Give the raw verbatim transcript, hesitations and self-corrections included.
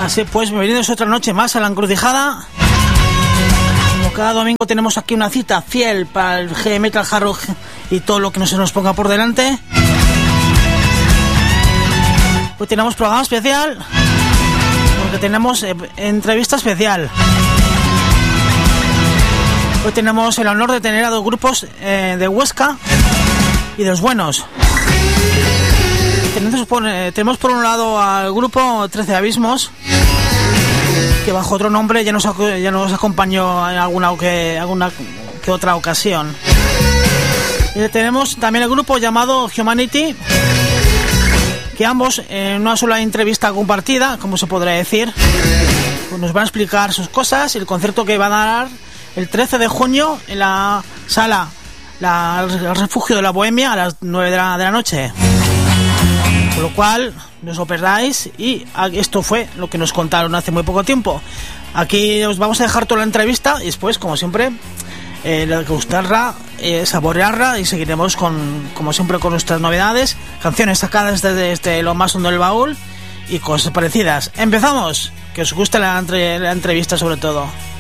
Así pues, bienvenidos otra noche más a La Encrucijada. Como cada domingo tenemos aquí una cita fiel para el heavy metal, hard rock y todo lo que no se nos ponga por delante. Hoy tenemos programa especial porque tenemos eh, entrevista especial. Hoy tenemos el honor de tener a dos grupos eh, de Huesca y de los buenos. Tenemos por, eh, tenemos por un lado al grupo trece Abismos, que bajo otro nombre ya nos, ya nos acompañó en alguna que, alguna que otra ocasión. Y tenemos también el grupo llamado Humanity, que ambos en una sola entrevista compartida, como se podría decir, pues nos van a explicar sus cosas y el concierto que van a dar el trece de junio en la sala la, el Refugio de la Bohemia a las nueve de la, de la noche. Con lo cual, no os lo perdáis. Y esto fue lo que nos contaron hace muy poco tiempo. Aquí os vamos a dejar toda la entrevista y después, como siempre, eh, gustarla, eh, saborearla, y seguiremos con, como siempre, con nuestras novedades, canciones sacadas desde, desde lo más hondo del baúl y cosas parecidas. ¡Empezamos! Que os guste la, entre, la entrevista sobre todo.